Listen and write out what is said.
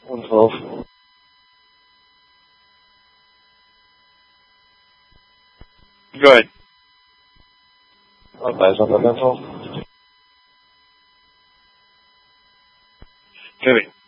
Und drauf. Good. Advice on the mental. Moving.